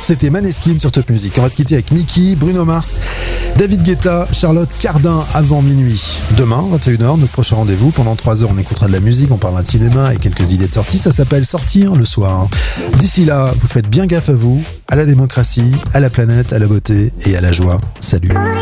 c'était Maneskin sur Top Music. On va se quitter avec Mickey, Bruno Mars, David Guetta, Charlotte Cardin avant minuit. Demain, 21h, notre prochain rendez-vous. Pendant 3 heures, on écoutera de la musique, on parlera de cinéma et quelques idées de sortie. Ça s'appelle Sortir le soir. D'ici là, vous faites bien gaffe à vous, à la démocratie, à la planète, à la beauté et à la joie. Salut.